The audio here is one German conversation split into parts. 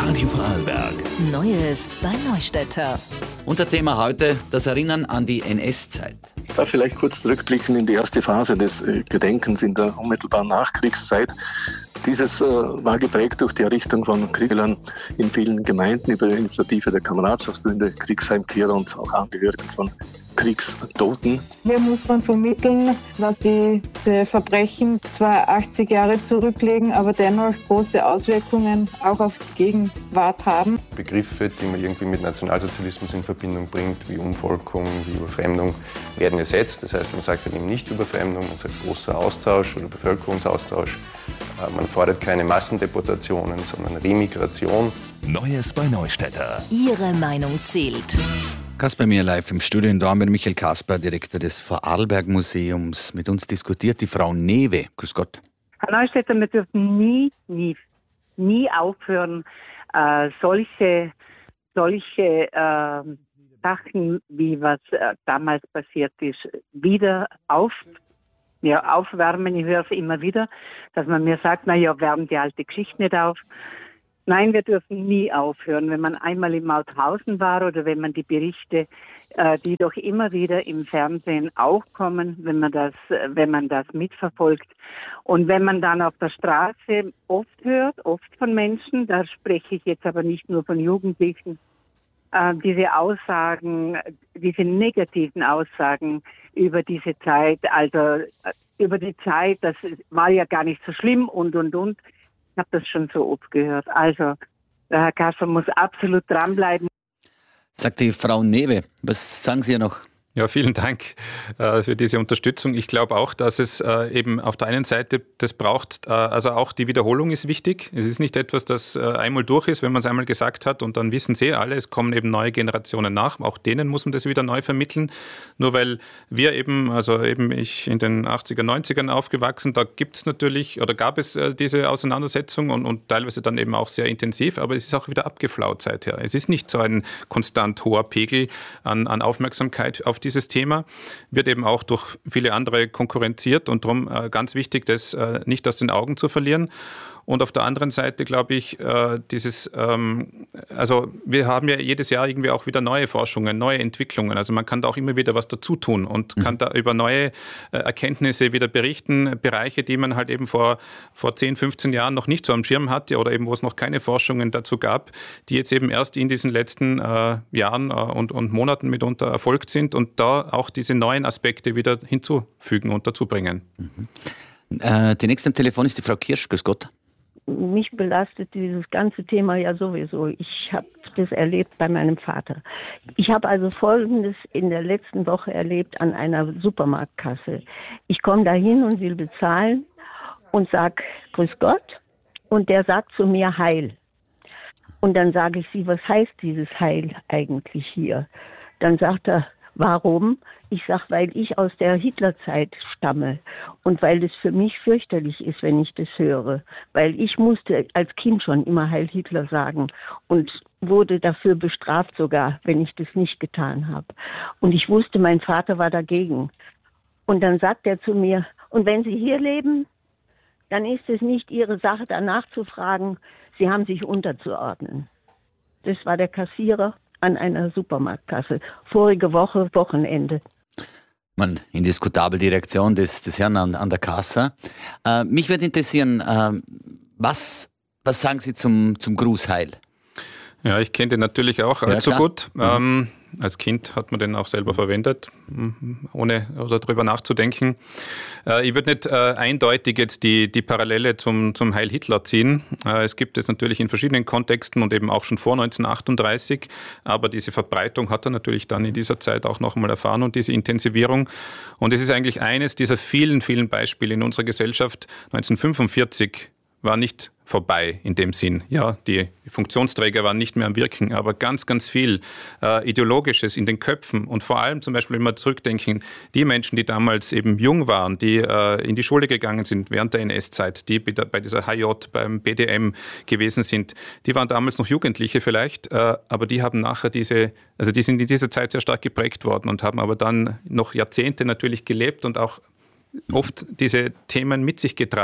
Radio Vorarlberg. Neues bei Neustädter. Unser Thema heute, das Erinnern an die NS-Zeit. Ich darf vielleicht kurz zurückblicken in die erste Phase des Gedenkens in der unmittelbaren Nachkriegszeit. Dieses war geprägt durch die Errichtung von Kriegern in vielen Gemeinden über die Initiative der Kameradschaftsbünde, Kriegsheimkehrer und auch Angehörigen von Kriegstoten. Hier muss man vermitteln, dass diese Verbrechen zwar 80 Jahre zurücklegen, aber dennoch große Auswirkungen auch auf die Gegenwart haben. Begriffe, die man irgendwie mit Nationalsozialismus in Verbindung bringt, wie Umvolkung, wie Überfremdung, werden ersetzt. Das heißt, man sagt dann eben nicht Überfremdung, man sagt großer Austausch oder Bevölkerungsaustausch. Man fordert keine Massendeportationen, sondern Remigration. Neues bei Neustädter. Ihre Meinung zählt. Gast bei mir live im Studio in Dornbirn, Michael Kasper, Direktor des Vorarlberg-Museums. Mit uns diskutiert die Frau Newe. Grüß Gott. Herr Neustädter, wir dürfen nie aufhören, solche Sachen, wie was damals passiert ist, wieder aufwärmen. Ich höre es immer wieder, dass man mir sagt, wärmen die alte Geschichte nicht auf. Nein, wir dürfen nie aufhören. Wenn man einmal in Mauthausen war oder wenn man die Berichte, die doch immer wieder im Fernsehen auch kommen, wenn man das mitverfolgt und wenn man dann auf der Straße oft von Menschen, da spreche ich jetzt aber nicht nur von Jugendlichen, diese Aussagen, diese negativen Aussagen über diese Zeit, also über die Zeit, das war ja gar nicht so schlimm und. Ich habe das schon so oft gehört. Also, der Herr Kasper muss absolut dranbleiben. Sagt die Frau Newe. Was sagen Sie noch? Ja, vielen Dank für diese Unterstützung. Ich glaube auch, dass es eben auf der einen Seite das braucht, also auch die Wiederholung ist wichtig. Es ist nicht etwas, das einmal durch ist, wenn man es einmal gesagt hat und dann wissen sie alle, es kommen eben neue Generationen nach. Auch denen muss man das wieder neu vermitteln. Nur weil wir eben, ich in den 80er, 90ern aufgewachsen, da gibt's natürlich oder gab es diese Auseinandersetzung und teilweise dann eben auch sehr intensiv, aber es ist auch wieder abgeflaut seither. Es ist nicht so ein konstant hoher Pegel an Aufmerksamkeit auf dieses Thema, wird eben auch durch viele andere konkurrenziert und darum ganz wichtig, das nicht aus den Augen zu verlieren. Und auf der anderen Seite glaube ich, wir haben ja jedes Jahr irgendwie auch wieder neue Forschungen, neue Entwicklungen. Also man kann da auch immer wieder was dazu tun und kann da über neue Erkenntnisse wieder berichten. Bereiche, die man halt eben vor 10, 15 Jahren noch nicht so am Schirm hatte oder eben wo es noch keine Forschungen dazu gab, die jetzt eben erst in diesen letzten Jahren und Monaten mitunter erfolgt sind und da auch diese neuen Aspekte wieder hinzufügen und dazu bringen. Die nächste am Telefon ist die Frau Kirsch. Grüß Gott. Mich belastet dieses ganze Thema ja sowieso. Ich habe das erlebt bei meinem Vater. Ich habe also Folgendes in der letzten Woche erlebt an einer Supermarktkasse. Ich komme da hin und will bezahlen und sage, Grüß Gott. Und der sagt zu mir, Heil. Und dann sage ich, was heißt dieses Heil eigentlich hier? Dann sagt er, warum? Ich sage, weil ich aus der Hitlerzeit stamme und weil das für mich fürchterlich ist, wenn ich das höre. Weil ich musste als Kind schon immer Heil Hitler sagen und wurde dafür bestraft sogar, wenn ich das nicht getan habe. Und ich wusste, mein Vater war dagegen. Und dann sagt er zu mir, und wenn Sie hier leben, dann ist es nicht Ihre Sache, danach zu fragen, Sie haben sich unterzuordnen. Das war der Kassierer an einer Supermarktkasse. Vorige Woche, Wochenende. Indiskutabel die Reaktion des Herrn an der Kasse. Mich würde interessieren, was sagen Sie zum Gruß Heil? Ja, ich kenne den natürlich auch allzu gut. Als Kind hat man den auch selber verwendet, ohne darüber nachzudenken. Ich würde nicht eindeutig jetzt die Parallele zum Heil Hitler ziehen. Es gibt es natürlich in verschiedenen Kontexten und eben auch schon vor 1938. Aber diese Verbreitung hat er natürlich dann in dieser Zeit auch noch mal erfahren und diese Intensivierung. Und es ist eigentlich eines dieser vielen, vielen Beispiele in unserer Gesellschaft. 1945 war nicht vorbei in dem Sinn. Ja, die Funktionsträger waren nicht mehr am Wirken, aber ganz, ganz viel Ideologisches in den Köpfen und vor allem zum Beispiel, wenn wir zurückdenken, die Menschen, die damals eben jung waren, die in die Schule gegangen sind während der NS-Zeit, die bei dieser HJ, beim BDM gewesen sind, die waren damals noch Jugendliche vielleicht, aber die haben nachher die sind in dieser Zeit sehr stark geprägt worden und haben aber dann noch Jahrzehnte natürlich gelebt und auch oft diese Themen mit sich getragen.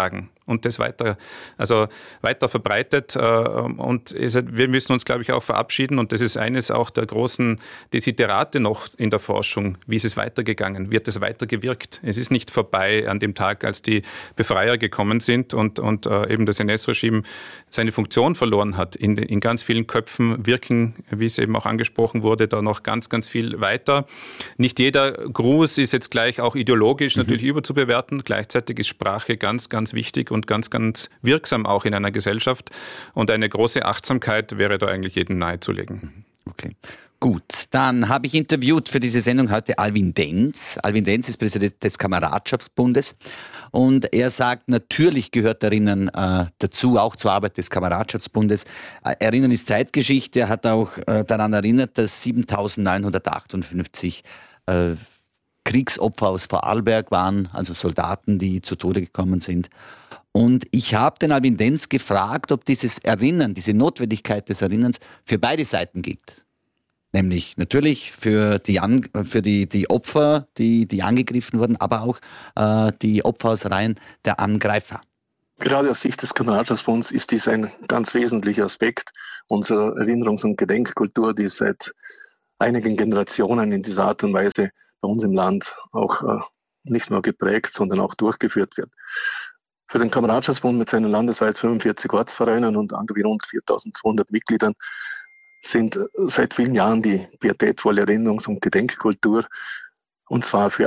und das weiter verbreitet. Und wir müssen uns, glaube ich, auch verabschieden. Und das ist eines auch der großen Desiderate noch in der Forschung. Wie ist es weitergegangen? Wird es weitergewirkt? Es ist nicht vorbei an dem Tag, als die Befreier gekommen sind und eben das NS-Regime seine Funktion verloren hat. In ganz vielen Köpfen wirken, wie es eben auch angesprochen wurde, da noch ganz, ganz viel weiter. Nicht jeder Gruß ist jetzt gleich auch ideologisch natürlich überzubewerten. Gleichzeitig ist Sprache ganz, ganz wichtig und ganz, ganz wirksam auch in einer Gesellschaft. Und eine große Achtsamkeit wäre da eigentlich jedem nahezulegen. Okay. Gut, dann habe ich interviewt für diese Sendung heute Alwin Denz. Alwin Denz ist Präsident des Kameradschaftsbundes und er sagt, natürlich gehört Erinnern dazu, auch zur Arbeit des Kameradschaftsbundes. Erinnern ist Zeitgeschichte. Er hat auch daran erinnert, dass 7.958 Kriegsopfer aus Vorarlberg waren, also Soldaten, die zu Tode gekommen sind. Und ich habe den Alwin Denz gefragt, ob dieses Erinnern, diese Notwendigkeit des Erinnerns für beide Seiten gilt. Nämlich natürlich für die Opfer, die angegriffen wurden, aber auch die Opfer aus Reihen der Angreifer. Gerade aus Sicht des Kameradschaftsbunds ist dies ein ganz wesentlicher Aspekt unserer Erinnerungs- und Gedenkkultur, die seit einigen Generationen in dieser Art und Weise bei uns im Land auch nicht nur geprägt, sondern auch durchgeführt wird. Für den Kameradschaftsbund mit seinen landesweit 45 Ortsvereinen und angehörigen rund 4.200 Mitgliedern sind seit vielen Jahren die pietätvolle Erinnerungs- und Gedenkkultur, und zwar für